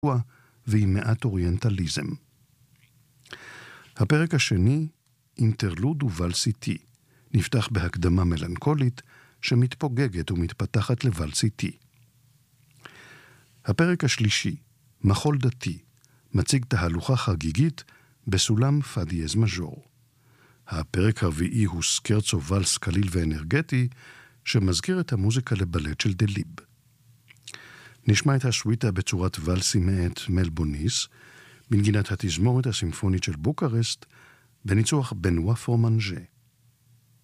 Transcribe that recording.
ועם מעט אוריינטליזם. הפרק השני, אינטרלוד וואלס איטי, נפתח בהקדמה מלנכולית שמתפוגגת ומתפתחת לוואלס איטי. הפרק השלישי, מחול דתי, מציג תהלוכה חגיגית בסולם פא דיאז מז'ור. הפרק הרביעי הוא סקרצו וואלס קליל ואנרגטי, שמזכיר את המוזיקה לבלט של דליב. נשמע את השוויטה בצורת וואלסי מאת מלבוניס, בנגינת התזמורת הסימפונית של בוקרשט, בניצוח בנואה פורמנג'ה.